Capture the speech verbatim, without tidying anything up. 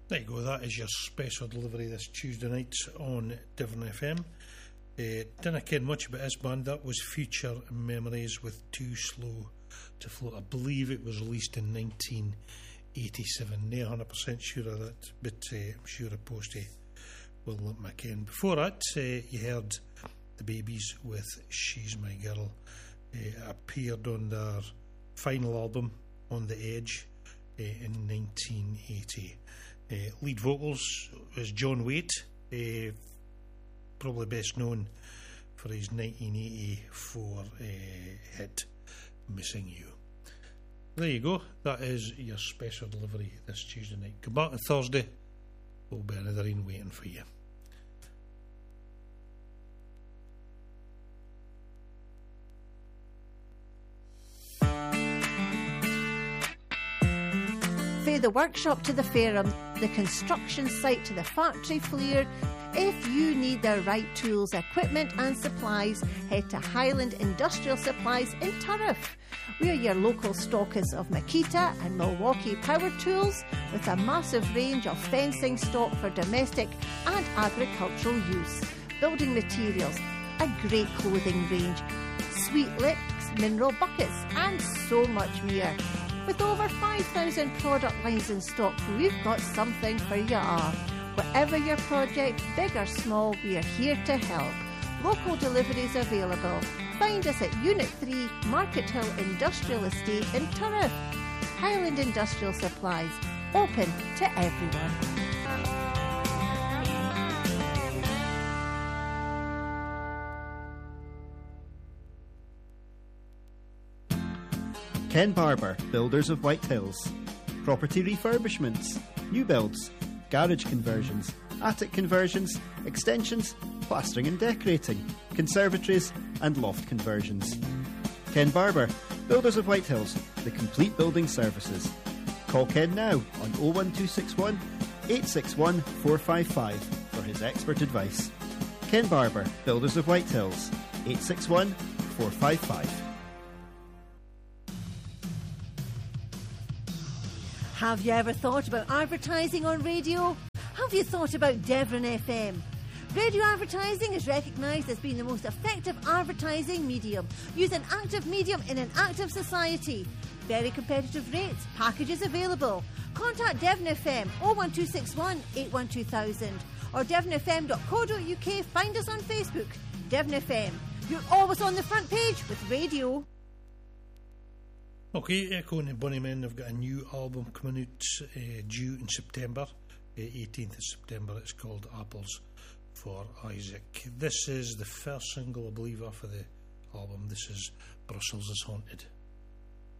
There you go, that is your special delivery this Tuesday night on Devon F M. Uh, didn't care much about this band. That was Future Memories with Too Slow to Float. I believe it was released in nineteen eighty-seven. Not one hundred percent sure of that, but uh, I'm sure a postie will let me ken. Before that, uh, you heard the Babies with She's My Girl. Uh, appeared on their final album, On the Edge, uh, in nineteen eighty. Uh, lead vocals is John Waite, uh, probably best known for his nineteen eighty-four uh, hit Missing You. There you go, that is your special delivery this Tuesday night. Come back on Thursday, there'll be another in waiting for you. Fae the workshop to the Fairham, the construction site to the factory floor. If you need the right tools, equipment and supplies, head to Highland Industrial Supplies in Turriff. We are your local stockers of Makita and Milwaukee power tools with a massive range of fencing stock for domestic and agricultural use, building materials, a great clothing range, sweet licks, mineral buckets and so much more. With over five thousand product lines in stock, we've got something for you all. Whatever your project, big or small, we are here to help. Local deliveries available. Find us at Unit three, Market Hill Industrial Estate in Turriff. Highland Industrial Supplies, open to everyone. Ken Barber, Builders of White Hills. Property refurbishments, new builds, garage conversions, attic conversions, extensions, plastering and decorating, conservatories and loft conversions. Ken Barber, Builders of White Hills, the complete building services. Call Ken now on oh one two six one, eight six one, four five five for his expert advice. Ken Barber, Builders of White Hills, eight six one, four five five. Have you ever thought about advertising on radio? Have you thought about Devon F M? Radio advertising is recognised as being the most effective advertising medium. Use an active medium in an active society. Very competitive rates, packages available. Contact Devon F M oh one two six one, eight one two thousand or devon f m dot co dot u k. Find us on Facebook. Devon F M. You're always on the front page with radio. Okay, Echo and the Bunnymen have got a new album coming out uh, due in September, uh, eighteenth of September. It's called Apples for Isaac. This is the first single, I believe, off of the album. This is Brussels is Haunted.